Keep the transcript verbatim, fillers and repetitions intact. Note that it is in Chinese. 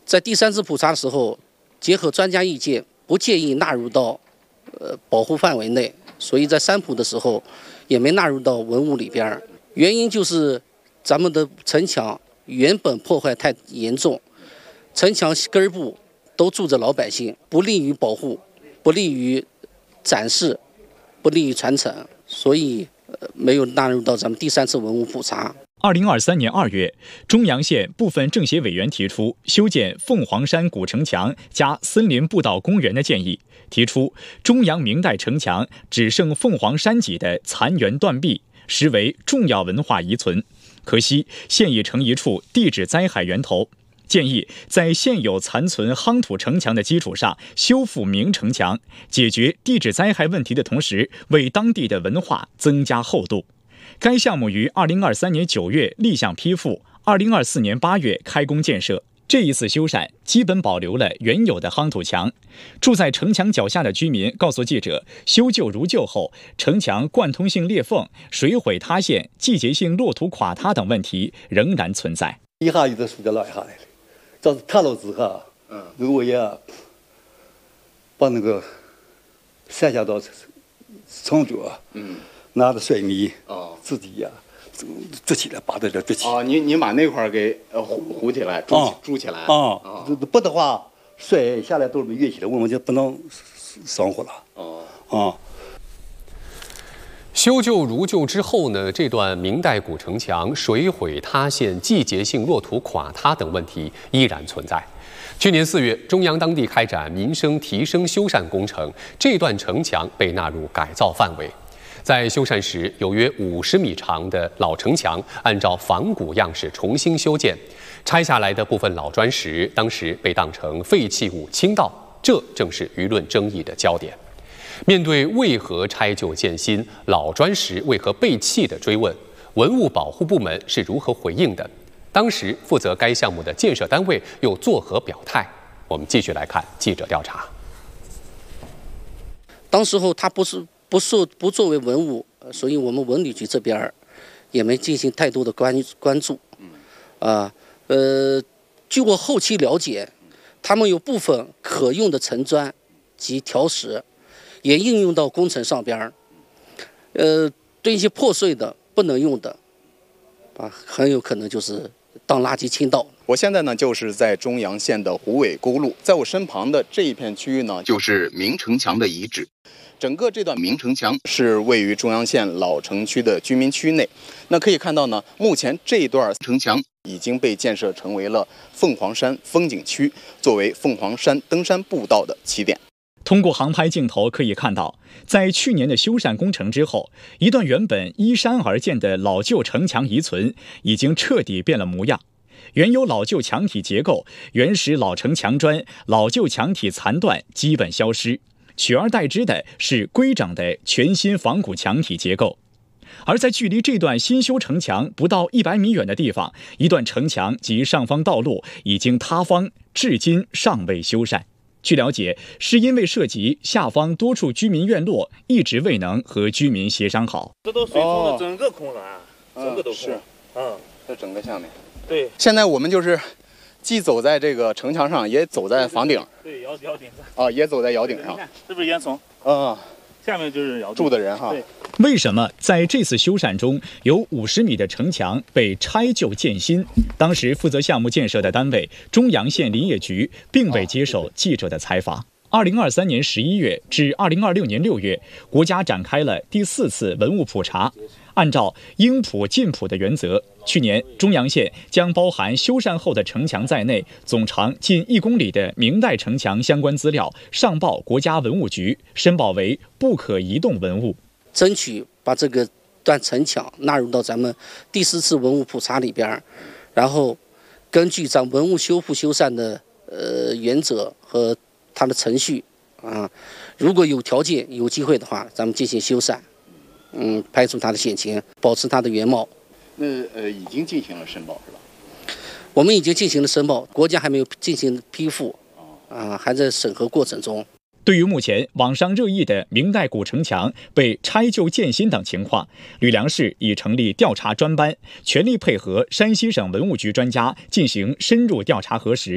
在第三次普查的时候，结合专家意见，不建议纳入到呃保护范围内，所以在三普的时候也没纳入到文物里边。原因就是咱们的城墙原本破坏太严重，城墙根部都住着老百姓，不利于保护，不利于展示，不利于传承，所以呃没有纳入到咱们第三次文物普查。 二零二三年二月，中阳县部分政协委员提出修建凤凰山古城墙加森林步道公园的建议，提出中阳明代城墙只剩凤凰山脊的残垣断壁，实为重要文化遗存。可惜现已成一处地质灾害源头，建议在现有残存夯土城墙的基础上修复明城墙，解决地质灾害问题的同时，为当地的文化增加厚度。该项目于二零二三年九月立项批复，二零二四年八月开工建设。这一次修缮基本保留了原有的夯土墙。住在城墙脚下的居民告诉记者，修旧如旧后，城墙贯通性裂缝、水毁塌陷、季节性落土垮塌等问题仍然存在。 一下有的树就落下来了，这是塌了之后，嗯，那个我也把那个山下到床脚，嗯。拿着水泥，哦，自己呀、啊，支起来，把在这支起。 哦，你你把那块给呃糊糊起来，筑起、哦、筑起来。 啊、哦，不的话，水下来都是越起来，我们就不能生活了。哦，啊。 修旧如旧之后呢，这段明代古城墙水毁塌陷、季节性落土垮塌等问题依然存在。去年四月，中阳当地开展民生提升修缮工程，这段城墙被纳入改造范围。在修缮时，有约五十米长的老城墙按照仿古样式重新修建，拆下来的部分老砖石当时被当成废弃物倾倒，这正是舆论争议的焦点。面对为何拆旧建新、老砖石为何被弃的追问，文物保护部门是如何回应的？当时负责该项目的建设单位又作何表态？我们继续来看记者调查。 当时候他不是。不受不作为文物，所以我们文旅局这边也没进行太多的关关注。啊，呃，据我后期了解，他们有部分可用的陈砖及条石，也应用到工程上边。呃，对一些破碎的、不能用的，啊，很有可能就是当垃圾倾倒。 我现在呢，就是在中阳县的虎尾沟路，在我身旁的这一片区域呢，就是明城墙的遗址。整个这段明城墙是位于中阳县老城区的居民区内。那可以看到呢，目前这一段城墙已经被建设成为了凤凰山风景区，作为凤凰山登山步道的起点。 通过航拍镜头可以看到，在去年的修缮工程之后，一段原本依山而建的老旧城墙遗存已经彻底变了模样。原有老旧墙体结构、原始老城墙砖、老旧墙体残段基本消失。取而代之的是规整的全新仿古墙体结构。而在距离这段新修城墙不到一百米远的地方，一段城墙及上方道路已经塌方，至今尚未修缮。据了解，是因为涉及下方多处居民院落，一直未能和居民协商好。 这都水中的整个空了， 哦、 整个都空。 是， 嗯， 这整个下面。 对。 现在我们就是既走在这个城墙上，也走在房顶。 对，窑窑顶上。 啊，也走在窑顶上。 你看，是不是烟囱？ 啊， 下面就是窑住的人哈。 对。 为什么在这次修缮中有五十米的城墙被拆旧建新？当时负责项目建设的单位中阳县林业局并未接受记者的采访。二零二三年十一月至二零二六年六月，国家展开了第四次文物普查。按照应普尽普的原则，去年中阳县将包含修缮后的城墙在内，总长近一公里的明代城墙相关资料上报国家文物局，申报为不可移动文物。 争取把这个段城墙纳入到咱们第四次文物普查里边，然后根据咱文物修复修缮的呃原则和它的程序啊，如果有条件有机会的话，咱们进行修缮，嗯，排除它的险情，保持它的原貌。 那呃，已经进行了申报是吧？ 我们已经进行了申报，国家还没有进行批复，啊，还在审核过程中。 对于目前网上热议的明代古城墙被拆旧建新等情况，吕梁市已成立调查专班，全力配合山西省文物局专家进行深入调查核实。